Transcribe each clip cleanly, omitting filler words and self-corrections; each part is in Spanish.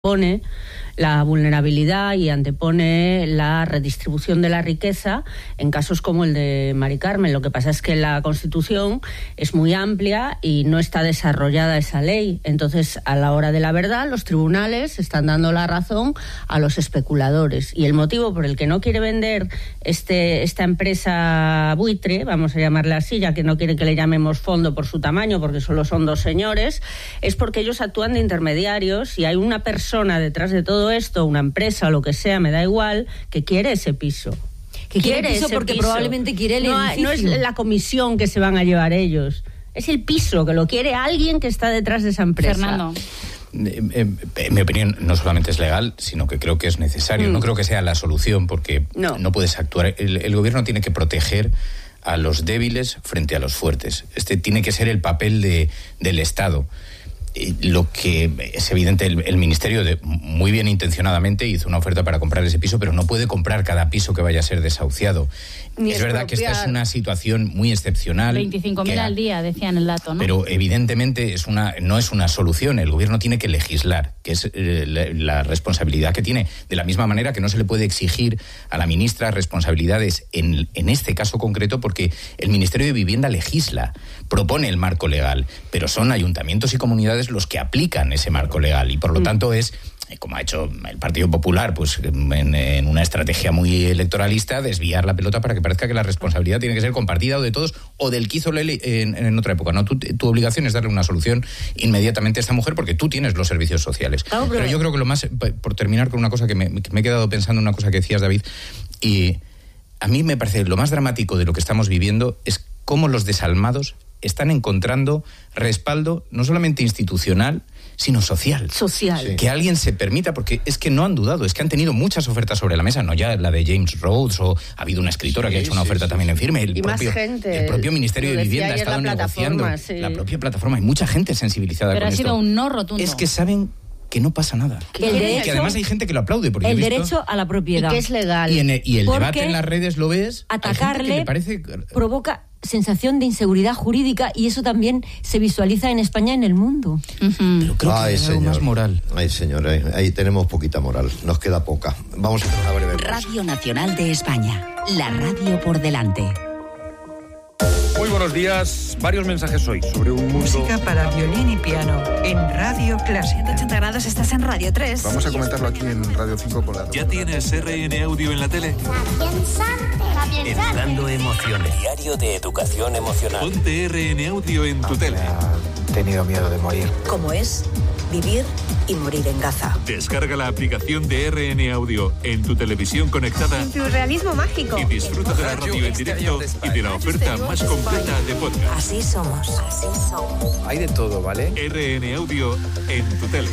antepone la vulnerabilidad y antepone la redistribución de la riqueza en casos como el de Mari Carmen. Lo que pasa es que la Constitución es muy amplia y no está desarrollada esa ley. Entonces, a la hora de la verdad, los tribunales están dando la razón a los especuladores. Y el motivo por el que no quiere vender esta empresa buitre, vamos a llamarla así, ya que no quiere que le llamemos fondo por su tamaño, porque solo son dos señores, es porque ellos actúan de intermediarios y hay una persona detrás de todo esto, una empresa o lo que sea, me da igual, que quiere ese piso. Que quiere piso porque probablemente quiere el edificio. No es la comisión que se van a llevar ellos, es el piso, que lo quiere alguien que está detrás de esa empresa. Fernando. En mi opinión, no solamente es legal, sino que creo que es necesario. No creo que sea la solución, porque no puedes actuar. El gobierno tiene que proteger a los débiles frente a los fuertes. Este tiene que ser el papel del Estado. Lo que es evidente, el Ministerio muy bien intencionadamente hizo una oferta para comprar ese piso, pero no puede comprar cada piso que vaya a ser desahuciado. Es verdad que esta es una situación muy excepcional. 25.000 al día, decían el dato, ¿no? Pero evidentemente no es una solución. El gobierno tiene que legislar, que es la responsabilidad que tiene. De la misma manera que no se le puede exigir a la ministra responsabilidades en este caso concreto, porque el Ministerio de Vivienda legisla, propone el marco legal, pero son ayuntamientos y comunidades los que aplican ese marco legal y por lo tanto es, como ha hecho el Partido Popular, pues en una estrategia muy electoralista, desviar la pelota para que parezca que la responsabilidad tiene que ser compartida o de todos o del que hizo Lely en otra época. No, tu obligación es darle una solución inmediatamente a esta mujer porque tú tienes los servicios sociales. Claro, pero yo creo que lo más, por terminar con una cosa que me he quedado pensando en una cosa que decías, David, y a mí me parece lo más dramático de lo que estamos viviendo es cómo los desalmados están encontrando respaldo no solamente institucional, sino social. Social. Sí. Que alguien se permita, porque es que no han dudado, es que han tenido muchas ofertas sobre la mesa, no ya la de James Rhodes, o ha habido una escritora que ha hecho una oferta también en firme, el propio Ministerio de Vivienda ha estado negociando, la propia plataforma, hay mucha gente sensibilizada pero con esto. Pero ha sido un no rotundo. Es que saben que no pasa nada. Que además hay gente que lo aplaude. Porque el derecho a la propiedad. Y que es legal. Y el debate en las redes lo ves. Atacarle le parece... provoca sensación de inseguridad jurídica y eso también se visualiza en España y en el mundo. Pero creo que hay algo más moral. Ay, señor, ahí tenemos poquita moral. Nos queda poca. Vamos a hacer una breve... Radio Nacional de España. La radio por delante. Muy buenos días. Varios mensajes hoy sobre un mundo... Música para violín y piano en Radio Clásica. 180 grados, estás en Radio 3. Vamos a comentarlo aquí en Radio 5 con la... ¿Ya tienes RN Audio en la tele? Educando emociones. Diario de educación emocional. Ponte RN Audio en tu tele. He tenido miedo de morir. ¿Cómo es vivir y morir en Gaza? Descarga la aplicación de RN Audio en tu televisión conectada. En tu realismo mágico. Y disfruta de la radio en directo y de la oferta más completa de podcast. Así somos. Hay de todo, ¿vale? RN Audio en tu tele.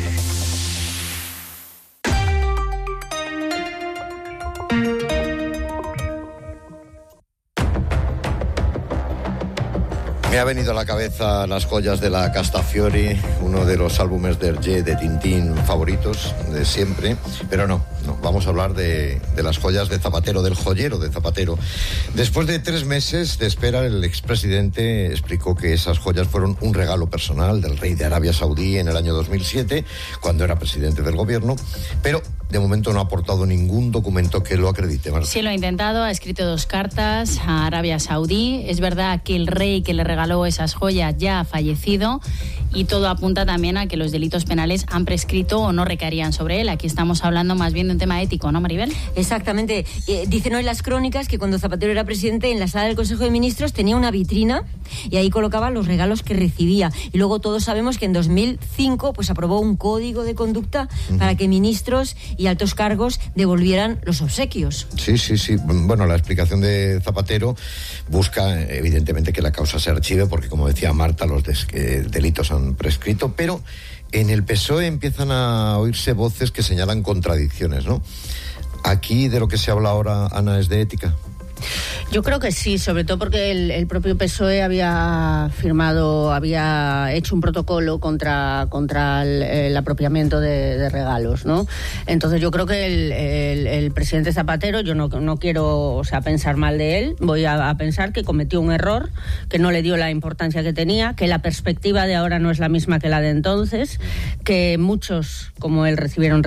Me ha venido a la cabeza Las joyas de la Castafiore, uno de los álbumes de Hergé, de Tintín favoritos de siempre, pero no, vamos a hablar de las joyas de Zapatero, del joyero de Zapatero. Después de 3 meses de espera, el expresidente explicó que esas joyas fueron un regalo personal del rey de Arabia Saudí en el año 2007, cuando era presidente del gobierno, pero de momento no ha aportado ningún documento que lo acredite. Marta. Sí, lo ha intentado, ha escrito 2 cartas a Arabia Saudí. Es verdad que el rey que le regaló esas joyas ya ha fallecido y todo apunta también a que los delitos penales han prescrito o no recaerían sobre él. Aquí estamos hablando más bien de un tema ético, ¿no, Maribel? Exactamente. Dicen hoy las crónicas que cuando Zapatero era presidente, en la sala del Consejo de Ministros tenía una vitrina y ahí colocaba los regalos que recibía. Y luego todos sabemos que en 2005 pues aprobó un código de conducta para que ministros y altos cargos devolvieran los obsequios. Sí. Bueno, la explicación de Zapatero busca evidentemente que la causa se archive porque, como decía Marta, los delitos han prescrito, pero en el PSOE empiezan a oírse voces que señalan contradicciones, ¿no? Aquí de lo que se habla ahora, Ana, es de ética. Yo creo que sí, sobre todo porque el propio PSOE había hecho un protocolo contra el apropiamiento de regalos, ¿no? Entonces yo creo que el presidente Zapatero, yo no quiero, pensar mal de él, voy a pensar que cometió un error, que no le dio la importancia que tenía, que la perspectiva de ahora no es la misma que la de entonces, que muchos como él recibieron